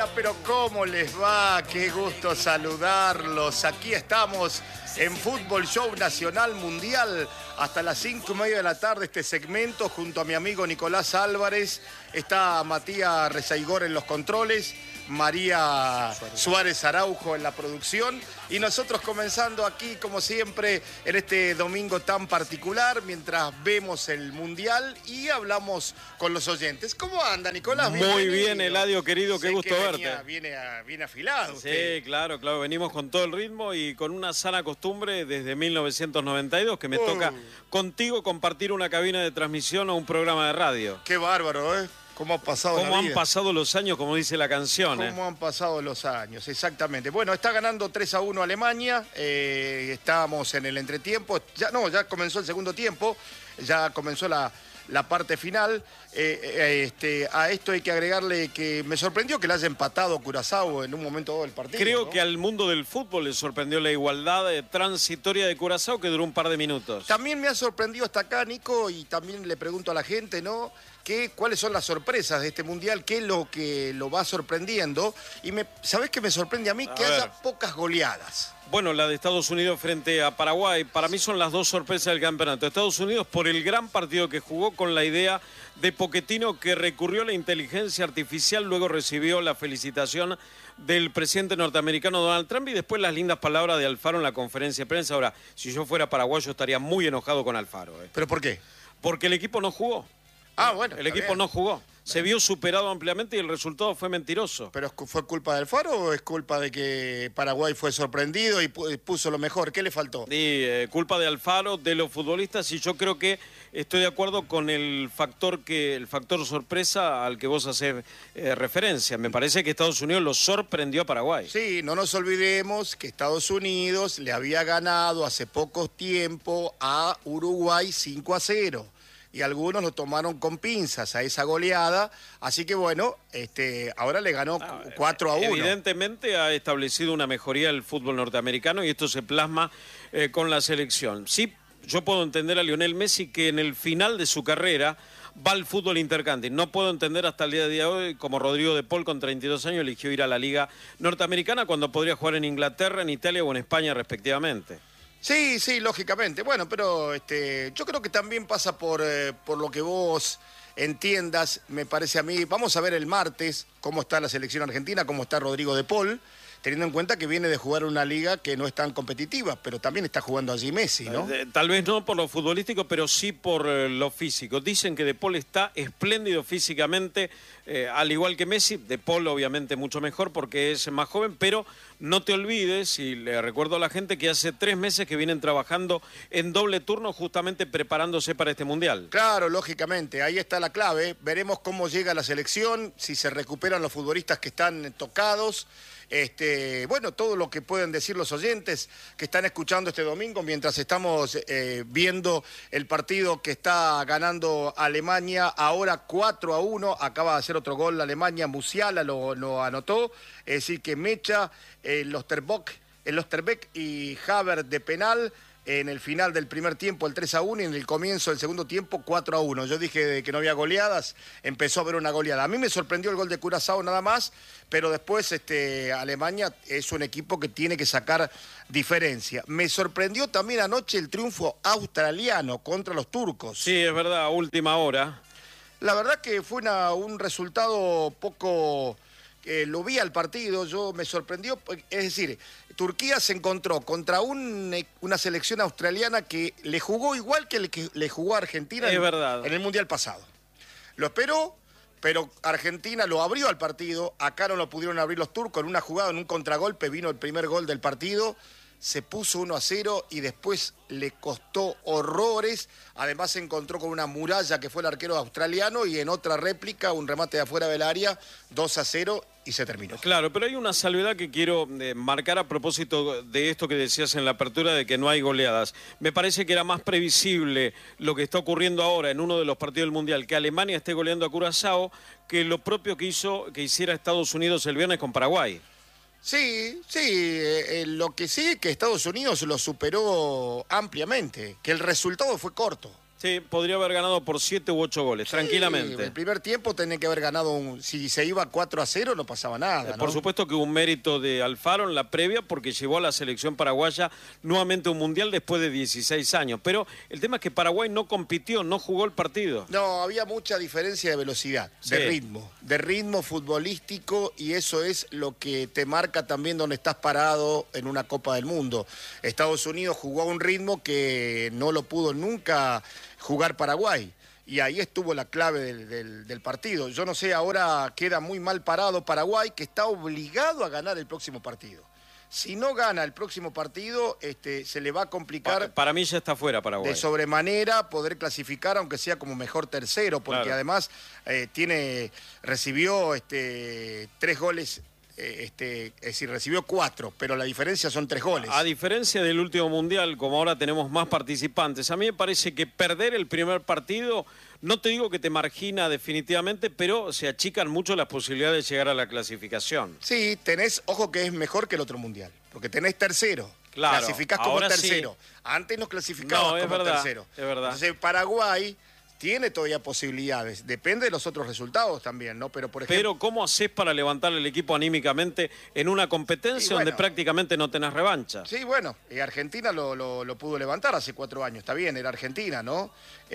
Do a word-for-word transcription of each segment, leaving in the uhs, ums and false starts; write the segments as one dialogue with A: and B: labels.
A: Hola, pero ¿cómo les va? Qué gusto saludarlos. Aquí estamos en Fútbol Show Nacional Mundial hasta las cinco y media de la tarde este segmento junto a mi amigo Nicolás Álvarez. Está Matías Rezaigor en los controles, María Suárez Araujo en la producción y nosotros comenzando aquí como siempre en este domingo tan particular mientras vemos el Mundial y hablamos con los oyentes. ¿Cómo anda, Nicolás?
B: Muy bien, Eladio, querido, qué
A: sé
B: gusto
A: que
B: verte.
A: Venía, viene, a, viene afilado
B: Sí,
A: usted.
B: claro, claro, venimos con todo el ritmo y con una sana costumbre desde mil novecientos noventa y dos que me
A: Uh.
B: toca contigo compartir una cabina de transmisión o un programa de radio.
A: Qué bárbaro, ¿eh? ¿Cómo ha pasado
B: ¿Cómo
A: la
B: han
A: vida?
B: pasado los años, como dice la canción?
A: ¿Cómo
B: eh?
A: han pasado los años? Exactamente. Bueno, está ganando tres a uno Alemania. Eh, estábamos en el entretiempo. Ya, no, ya comenzó el segundo tiempo. Ya comenzó la, la parte final. Eh, eh, este, a esto hay que agregarle que me sorprendió que le haya empatado Curazao en un momento del partido.
B: Creo
A: ¿no?
B: que al mundo del fútbol le sorprendió la igualdad eh, transitoria de Curazao que duró un par de minutos.
A: También me ha sorprendido hasta acá, Nico, y también le pregunto a la gente, ¿no? ¿Qué, ¿Cuáles son las sorpresas de este Mundial? ¿Qué es lo que lo va sorprendiendo? Y me, ¿sabés qué me sorprende a mí?
B: A
A: que
B: ver.
A: haya pocas goleadas.
B: Bueno, la de Estados Unidos frente a Paraguay, para mí son las dos sorpresas del campeonato. Estados Unidos por el gran partido que jugó con la idea de Pochettino que recurrió a la inteligencia artificial, luego recibió la felicitación del presidente norteamericano Donald Trump y después las lindas palabras de Alfaro en la conferencia de prensa. Ahora, si yo fuera paraguayo estaría muy enojado con Alfaro. ¿eh?
A: ¿Pero por qué?
B: Porque el equipo no jugó.
A: Ah, bueno.
B: El
A: está
B: equipo
A: bien.
B: no jugó. Se vio superado ampliamente y el resultado fue mentiroso.
A: ¿Pero fue culpa del Faro o es culpa de que Paraguay fue sorprendido y puso lo mejor? ¿Qué le faltó?
B: Y eh, culpa de Alfaro, de los futbolistas, y yo creo que estoy de acuerdo con el factor que el factor sorpresa al que vos haces eh, referencia. Me parece que Estados Unidos lo sorprendió a Paraguay.
A: Sí, no nos olvidemos que Estados Unidos le había ganado hace poco tiempo a Uruguay cinco a cero. Y algunos lo tomaron con pinzas a esa goleada. Así que bueno, este, ahora le ganó
B: Ah,
A: cuatro a uno.
B: Evidentemente ha establecido una mejoría el fútbol norteamericano y esto se plasma eh, con la selección. Sí, yo puedo entender a Lionel Messi que en el final de su carrera va al fútbol intercountry. No puedo entender hasta el día de hoy como Rodrigo de Paul con treinta y dos años eligió ir a la liga norteamericana cuando podría jugar en Inglaterra, en Italia o en España respectivamente.
A: Sí, sí, lógicamente. Bueno, pero este, yo creo que también pasa por, eh, por lo que vos entiendas, me parece a mí. Vamos a ver el martes cómo está la selección argentina, cómo está Rodrigo de Paul, teniendo en cuenta que viene de jugar una liga que no es tan competitiva, pero también está jugando allí Messi, ¿no?
B: Eh, Tal vez no por lo futbolístico, pero sí por eh, lo físico. Dicen que De Paul está espléndido físicamente, eh, al igual que Messi. De Paul obviamente mucho mejor porque es más joven, pero no te olvides, y le recuerdo a la gente, que hace tres meses que vienen trabajando en doble turno justamente preparándose para este Mundial.
A: Claro, lógicamente, ahí está la clave. Veremos cómo llega la selección, si se recuperan los futbolistas que están tocados. Este, bueno, todo lo que pueden decir los oyentes que están escuchando este domingo mientras estamos eh, viendo el partido que está ganando Alemania ahora cuatro a uno. Acaba de hacer otro gol la Alemania, Musiala lo, lo anotó. Es decir, que Mecha, el Osterbeck, el Osterbeck y Havertz de penal. En el final del primer tiempo el tres a uno y en el comienzo del segundo tiempo cuatro a uno. Yo dije que no había goleadas, empezó a haber una goleada. A mí me sorprendió el gol de Curazao nada más, pero después este, Alemania es un equipo que tiene que sacar diferencia. Me sorprendió también anoche el triunfo australiano contra los turcos.
B: Sí, es verdad, a última hora.
A: La verdad que fue una, un resultado poco... Eh, lo vi al partido, yo me sorprendió, es decir, Turquía se encontró contra un, una selección australiana que le jugó igual que el que le jugó a Argentina
B: Es
A: en,
B: verdad.
A: en el Mundial pasado. Lo esperó, pero Argentina lo abrió al partido, acá no lo pudieron abrir los turcos, en una jugada, en un contragolpe, vino el primer gol del partido, se puso uno a cero y después le costó horrores. Además se encontró con una muralla que fue el arquero australiano y en otra réplica, un remate de afuera del área, dos a cero y se terminó.
B: Claro, pero hay una salvedad que quiero eh, marcar a propósito de esto que decías en la apertura de que no hay goleadas. Me parece que era más previsible lo que está ocurriendo ahora en uno de los partidos del Mundial, que Alemania esté goleando a Curazao, que lo propio que hizo, que hiciera Estados Unidos el viernes con Paraguay.
A: Sí, sí, eh, eh, lo que sí es que Estados Unidos lo superó ampliamente, que el resultado fue corto.
B: Sí, podría haber ganado por siete u ocho goles,
A: Sí,
B: tranquilamente.
A: El primer tiempo tenía que haber ganado, un, si se iba cuatro a cero no pasaba nada, ¿no?
B: Por supuesto que hubo un mérito de Alfaro en la previa porque llevó a la selección paraguaya nuevamente a un mundial después de dieciséis años. Pero el tema es que Paraguay no compitió, no jugó el partido.
A: No, había mucha diferencia de velocidad, de
B: Sí.
A: ritmo, de ritmo futbolístico, y eso es lo que te marca también donde estás parado en una Copa del Mundo. Estados Unidos jugó a un ritmo que no lo pudo nunca jugar Paraguay. Y ahí estuvo la clave del, del, del partido. Yo no sé, ahora queda muy mal parado Paraguay, que está obligado a ganar el próximo partido. Si no gana el próximo partido, este, se le va a complicar.
B: Pa- para mí ya está fuera Paraguay.
A: De sobremanera poder clasificar, aunque sea como mejor tercero, porque
B: Claro.
A: además eh, tiene, recibió este, tres goles. Este, es decir, recibió cuatro, pero la diferencia son tres goles.
B: A diferencia del último mundial, como ahora tenemos más participantes, a mí me parece que perder el primer partido, no te digo que te margina definitivamente, pero se achican mucho las posibilidades de llegar a la clasificación.
A: Sí, tenés, ojo que es mejor que el otro mundial, porque tenés tercero.
B: Claro,
A: clasificás como
B: ahora
A: tercero.
B: sí.
A: Antes no clasificabas
B: No, es
A: como
B: verdad,
A: tercero.
B: es verdad.
A: Entonces Paraguay tiene todavía posibilidades. Depende de los otros resultados también, ¿no? Pero por ejemplo.
B: Pero ¿cómo haces para levantar el equipo anímicamente en una competencia
A: Y bueno,
B: donde prácticamente no tenés revancha?
A: Sí, bueno, y Argentina lo, lo, lo pudo levantar hace cuatro años, está bien, era Argentina, ¿no?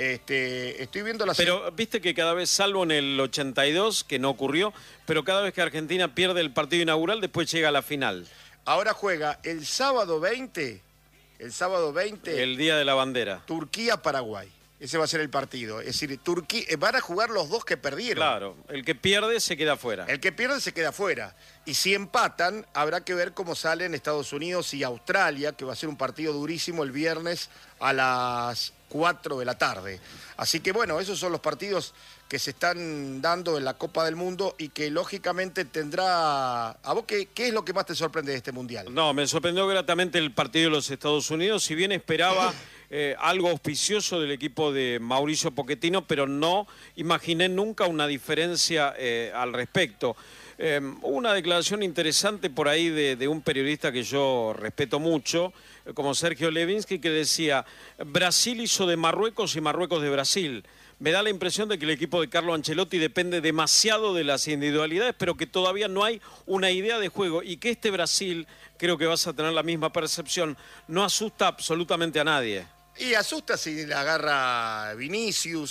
A: Este, estoy viendo la...
B: Pero viste que cada vez, salvo en el ochenta y dos, que no ocurrió, pero cada vez que Argentina pierde el partido inaugural, después llega a la final.
A: Ahora juega el sábado veinte, el sábado veinte,
B: El Día de la Bandera.
A: Turquía-Paraguay. Ese va a ser el partido. Es decir, Turquía, van a jugar los dos que perdieron.
B: Claro, el que pierde se queda fuera.
A: El que pierde se queda fuera. Y si empatan, habrá que ver cómo salen Estados Unidos y Australia, que va a ser un partido durísimo el viernes a las cuatro de la tarde. Así que bueno, esos son los partidos que se están dando en la Copa del Mundo y que lógicamente tendrá... ¿A vos qué, qué es lo que más te sorprende de este Mundial?
B: No, me sorprendió gratamente el partido de los Estados Unidos, si bien esperaba eh, algo auspicioso del equipo de Mauricio Pochettino, pero no imaginé nunca una diferencia eh, al respecto. Eh, una declaración interesante por ahí de, de un periodista que yo respeto mucho, eh, como Sergio Levinsky, que decía, Brasil hizo de Marruecos y Marruecos de Brasil. Me da la impresión de que el equipo de Carlo Ancelotti depende demasiado de las individualidades, pero que todavía no hay una idea de juego y que este Brasil, creo que vas a tener la misma percepción, no asusta absolutamente a nadie.
A: Y asusta si la agarra Vinicius,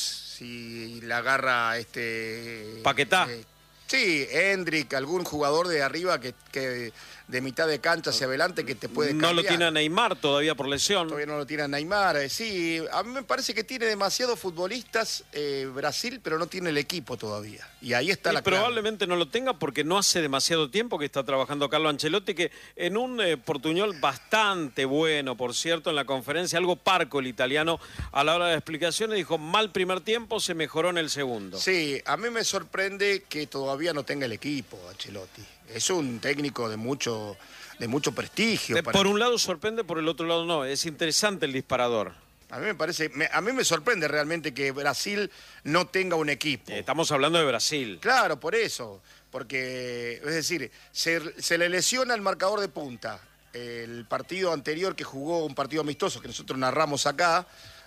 A: si la agarra este...
B: Paquetá.
A: Eh, sí, Hendrik, algún jugador de arriba que, que de mitad de cancha hacia adelante que te puede cambiar.
B: No lo tiene a Neymar todavía por lesión.
A: Todavía no lo tiene a Neymar. Eh, sí, a mí me parece que tiene demasiados futbolistas eh, Brasil, pero no tiene el equipo todavía. Y ahí está
B: Y
A: la clave.
B: probablemente no lo tenga porque no hace demasiado tiempo que está trabajando Carlo Ancelotti, que en un eh, portuñol bastante bueno, por cierto, en la conferencia, algo parco el italiano, a la hora de las explicaciones, dijo, mal primer tiempo, se mejoró en el segundo.
A: Sí, a mí me sorprende que todavía no tenga el equipo, Ancelotti. Es un técnico de mucho, de mucho prestigio.
B: Eh,
A: para...
B: Por un lado sorprende, por el otro lado no. Es interesante el disparador.
A: A mí me parece, me, a mí me sorprende realmente que Brasil no tenga un equipo.
B: Eh, estamos hablando de Brasil.
A: Claro, por eso. Porque, es decir, se, se le lesiona el marcador de punta. El partido anterior que jugó, un partido amistoso que nosotros narramos acá,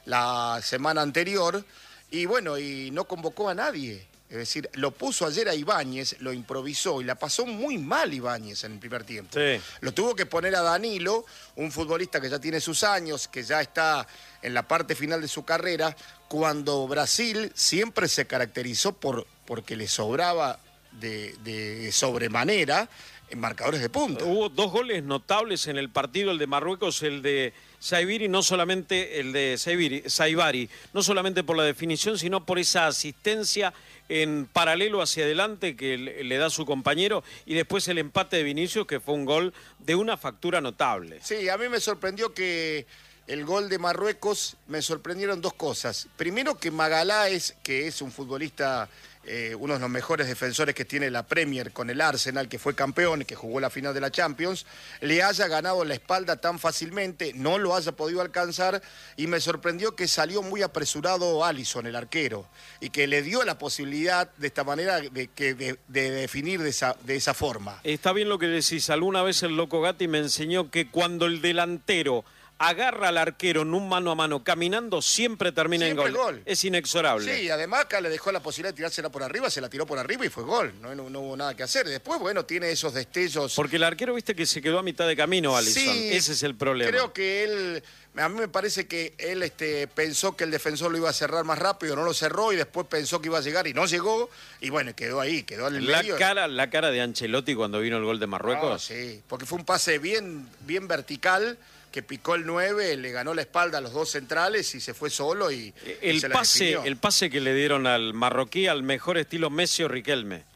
A: la semana anterior, y bueno, y no convocó a nadie. Es decir, lo puso ayer a Ibáñez, lo improvisó y la pasó muy mal Ibáñez en el primer tiempo.
B: Sí.
A: Lo tuvo que poner a Danilo, un futbolista que ya tiene sus años, que ya está en la parte final de su carrera, cuando Brasil siempre se caracterizó por porque le sobraba de, de sobremanera en marcadores de punta.
B: Hubo dos goles notables en el partido, el de Marruecos, el de Saibiri, no solamente el de Saibiri, Saibari, no solamente por la definición, sino por esa asistencia en paralelo hacia adelante que le, le da su compañero, y después el empate de Vinicius, que fue un gol de una factura notable.
A: Sí, a mí me sorprendió que el gol de Marruecos, me sorprendieron dos cosas. Primero que Magaláes, que es un futbolista, eh, uno de los mejores defensores que tiene la Premier con el Arsenal, que fue campeón, que jugó la final de la Champions, le haya ganado la espalda tan fácilmente, no lo haya podido alcanzar, y me sorprendió que salió muy apresurado Alisson, el arquero, y que le dio la posibilidad de esta manera de, de, de, de definir de esa, de esa forma.
B: Está bien lo que decís. Alguna vez el Loco Gatti me enseñó que cuando el delantero agarra al arquero en un mano a mano caminando, siempre termina
A: Siempre
B: en gol.
A: gol.
B: Es inexorable.
A: Sí, además acá le dejó la posibilidad de tirársela por arriba, se la tiró por arriba y fue gol. No, no, no hubo nada que hacer. Después, bueno, tiene esos destellos.
B: Porque el arquero, viste que se quedó a mitad de camino, Alisson.
A: Sí,
B: ese es el problema.
A: Creo que él, a mí me parece que él este, pensó que el defensor lo iba a cerrar más rápido, no lo cerró y después pensó que iba a llegar y no llegó. Y bueno, quedó ahí, quedó en el
B: la
A: medio.
B: Cara, la cara de Ancelotti cuando vino el gol de Marruecos.
A: No, sí, porque fue un pase bien, bien vertical, que picó el nueve, le ganó la espalda a los dos centrales y se fue solo y,
B: el
A: y se la
B: pase
A: definió.
B: el pase que le dieron al marroquí al mejor estilo Messi o Riquelme.